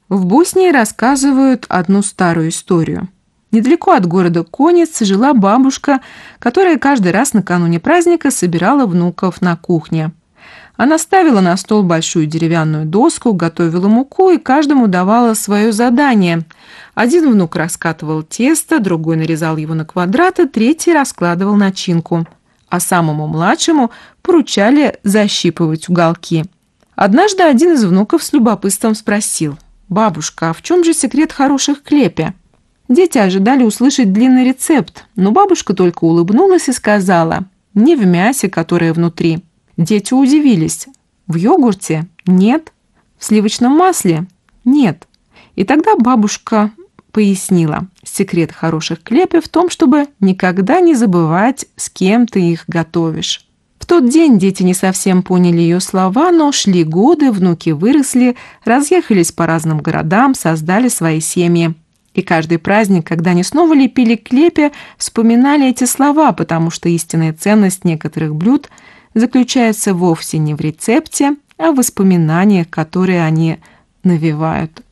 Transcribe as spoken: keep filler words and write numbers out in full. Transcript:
В Боснии рассказывают одну старую историю. Недалеко от города Конец жила бабушка, которая каждый раз накануне праздника собирала внуков на кухне. Она ставила на стол большую деревянную доску, готовила муку и каждому давала свое задание. Один внук раскатывал тесто, другой нарезал его на квадраты, третий раскладывал начинку. А самому младшему поручали защипывать уголки. Однажды один из внуков с любопытством спросил: «Бабушка, а в чем же секрет хороших клепи?» Дети ожидали услышать длинный рецепт, но бабушка только улыбнулась и сказала: «Не в мясе, которое внутри». Дети удивились. В йогурте? Нет. В сливочном масле? Нет. И тогда бабушка пояснила: секрет хороших клепи в том, чтобы никогда не забывать, с кем ты их готовишь. В тот день дети не совсем поняли ее слова, но шли годы, внуки выросли, разъехались по разным городам, создали свои семьи. И каждый праздник, когда они снова лепили клепи, вспоминали эти слова, потому что истинная ценность некоторых блюд заключается вовсе не в рецепте, а в воспоминаниях, которые они навевают.